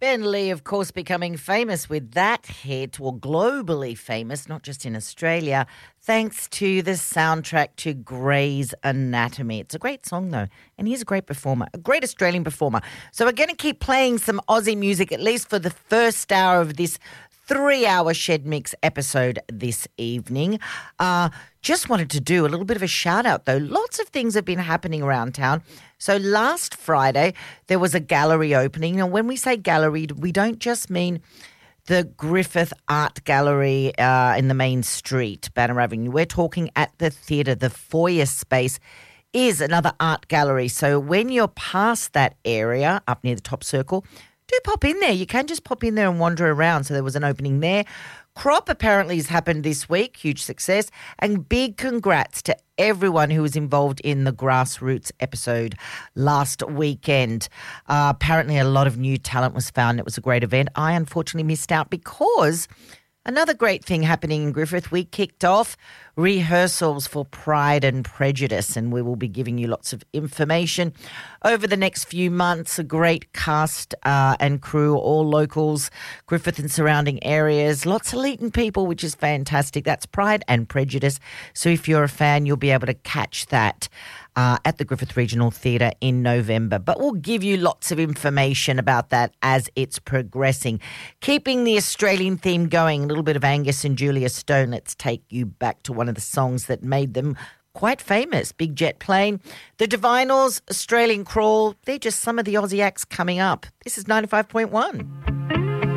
Ben Lee, of course, becoming famous with that hit, or globally famous, not just in Australia, thanks to the soundtrack to Grey's Anatomy. It's a great song, though, and he's a great performer, a great Australian performer. So we're going to keep playing some Aussie music, at least for the first hour of this 3-hour Shed Mix episode this evening. Just wanted to do a little bit of a shout out, though. Lots of things have been happening around town. So last Friday, there was a gallery opening. Now, when we say gallery, we don't just mean the Griffith Art Gallery in the main street, Banner Avenue. We're talking at the theatre. The foyer space is another art gallery. So when you're past that area, up near the top circle, do pop in there. You can just pop in there and wander around. So there was an opening there. Crop apparently has happened this week, huge success, and big congrats to everyone who was involved in the Grassroots episode last weekend. Apparently a lot of new talent was found. It was a great event. I unfortunately missed out because another great thing happening in Griffith, we kicked off rehearsals for Pride and Prejudice, and we will be giving you lots of information over the next few months. A great cast and crew, all locals, Griffith and surrounding areas, lots of Leeton people, which is fantastic. That's Pride and Prejudice. So if you're a fan, you'll be able to catch that at the Griffith Regional Theatre in November. But we'll give you lots of information about that as it's progressing. Keeping the Australian theme going, a little bit of Angus and Julia Stone. Let's take you back to one of the songs that made them quite famous. Big Jet Plane, The Divinals, Australian Crawl. They're just some of the Aussie acts coming up. This is 95.1.